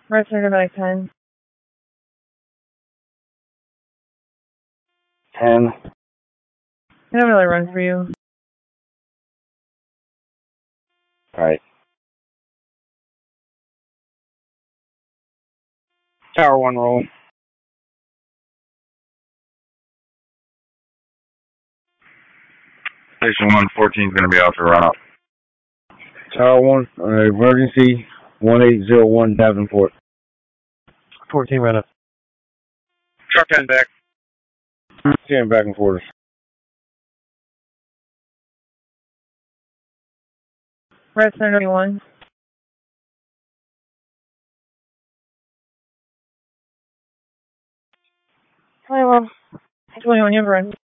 Red Center back 10. 10. Can I really run for you? Alright. Tower 1 roll. Station 114 is going to be off the runoff. Tower 1, emergency 1801 Davenport. 14 right up. Truck 10 back. 10 back and forth. Red Center 21. 21. 21, you have a run.